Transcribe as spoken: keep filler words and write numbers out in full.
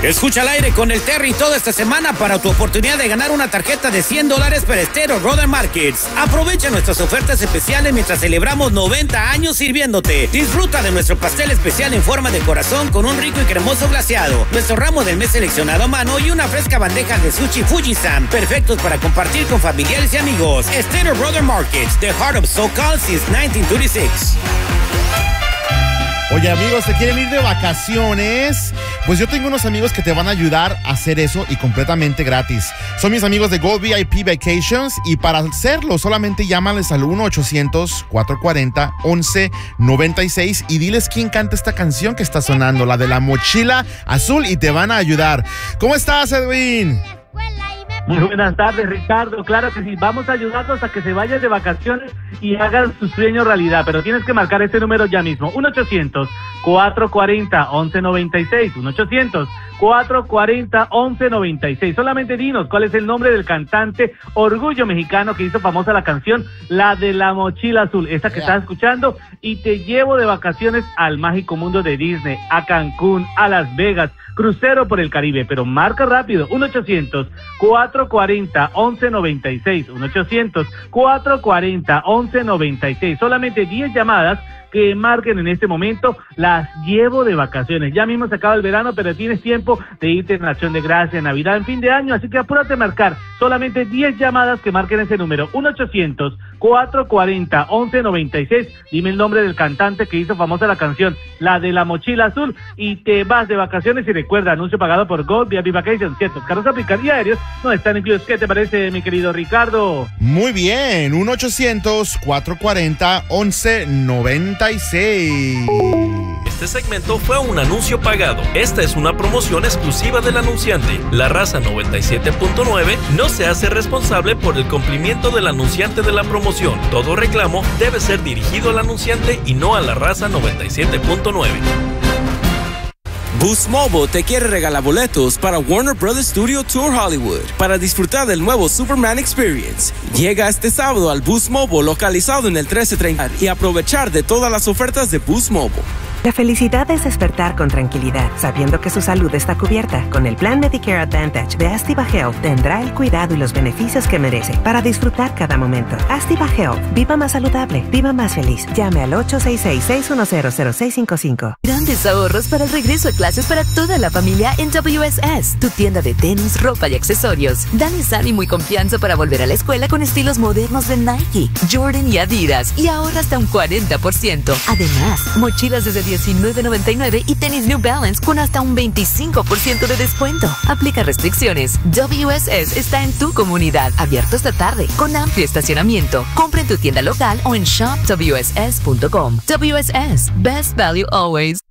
Escucha al aire con el Terry toda esta semana para tu oportunidad de ganar una tarjeta de cien dólares para Estero Roder Markets. Aprovecha nuestras ofertas especiales mientras celebramos noventa años sirviéndote. Disfruta de nuestro pastel especial en forma de corazón con un rico y cremoso glaseado, nuestro ramo del mes seleccionado a mano y una fresca bandeja de sushi Fujisan, perfectos para compartir con familiares y amigos. Estero Roder Markets, the heart of SoCal since nineteen thirty-six. Oye, amigos, ¿te quieren ir de vacaciones? Pues yo tengo unos amigos que te van a ayudar a hacer eso y completamente gratis. Son mis amigos de Gold V I P Vacations y para hacerlo solamente llámales al uno ochocientos, cuatrocientos cuarenta, once noventa y seis y diles quién canta esta canción que está sonando, la de la mochila azul, y te van a ayudar. ¿Cómo estás, Edwin? Muy buenas tardes, Ricardo. Claro que sí, vamos a ayudarlos a que se vayan de vacaciones y hagan su sueño realidad, pero tienes que marcar este número ya mismo, uno ochocientos, cuatrocientos cuarenta, once noventa y seis, uno ochocientos, cuatrocientos cuarenta, once noventa y seis. Solamente dinos cuál es el nombre del cantante orgullo mexicano que hizo famosa la canción, la de la mochila azul, esta que yeah. estás escuchando, y te llevo de vacaciones al mágico mundo de Disney, a Cancún, a Las Vegas, crucero por el Caribe, pero marca rápido, uno ochocientos, cuatrocientos cuarenta, once noventa y seis, uno ochocientos, cuatrocientos cuarenta, once noventa y seis. Solamente diez llamadas que marquen en este momento, las llevo de vacaciones. Ya mismo se acaba el verano, pero tienes tiempo de irte en Acción de Gracia, Navidad, en fin de año, así que apúrate a marcar. Solamente diez llamadas que marquen ese número, uno ochocientos, cuatrocientos cuarenta, once noventa y seis. Dime el nombre del cantante que hizo famosa la canción, la de la mochila azul, y te vas de vacaciones. Y recuerda, anuncio pagado por Gold V I P Vacations. Ciertos carros aplican y aéreos no están incluidos. ¿Qué te parece, mi querido Ricardo? Muy bien, uno ochocientos, cuatrocientos cuarenta, once noventa y seis. Este segmento fue un anuncio pagado. Esta es una promoción exclusiva del anunciante. La Raza noventa y siete punto nueve no se hace responsable por el cumplimiento del anunciante de la promoción. Todo reclamo debe ser dirigido al anunciante y no a la Raza noventa y siete punto nueve. Boost Mobile te quiere regalar boletos para Warner Brothers Studio Tour Hollywood para disfrutar del nuevo Superman Experience. Llega este sábado al Boost Mobile localizado en el trece treinta y aprovechar de todas las ofertas de Boost Mobile. La felicidad es despertar con tranquilidad, sabiendo que su salud está cubierta. Con el plan Medicare Advantage de Astiva Health tendrá el cuidado y los beneficios que merece para disfrutar cada momento. Astiva Health, viva más saludable, viva más feliz. Llame al ocho seis seis, seis uno cero, cero seis cinco cinco. Grandes ahorros para el regreso a clases para toda la familia en W S S, tu tienda de tenis, ropa y accesorios. Dales ánimo y confianza para volver a la escuela con estilos modernos de Nike, Jordan y Adidas, y ahorra hasta un cuarenta por ciento. Además, mochilas desde diecinueve noventa y nueve y tenis New Balance con hasta un veinticinco por ciento de descuento. Aplica restricciones. W S S está en tu comunidad, abierto esta tarde, con amplio estacionamiento. Compra en tu tienda local o en shop w s s punto com. W S S, best value always.